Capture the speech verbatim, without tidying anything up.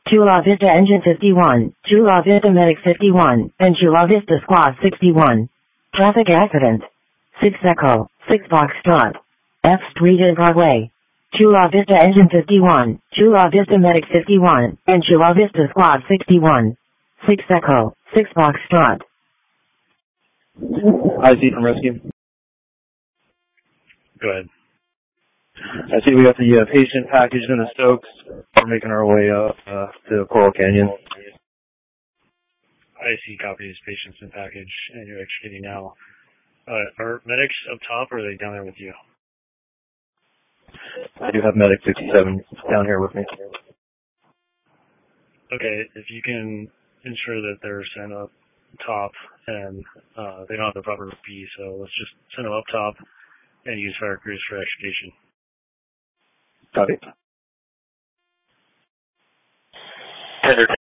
Chula Vista Engine fifty-one, Chula Vista Medic fifty-one, and Chula Vista Squad sixty-one. Traffic accident. six Echo, six Foxtrot. F Street and Broadway. Chula Vista Engine fifty-one, Chula Vista Medic fifty-one, and Chula Vista Squad sixty-one. six Echo, six Foxtrot. I see from rescue. Go ahead. I see we got the uh, patient packaged in the Stokes. We're making our way up uh, to Coral Canyon. I see copies, patients and package, and you're executing now. Uh, are medics up top, or are they down there with you? I do have Medic fifty-seven down here with me. Okay, if you can ensure that they're sent up top, and uh, they don't have the proper P, so let's just send them up top and use fire crews for extrication. Copy.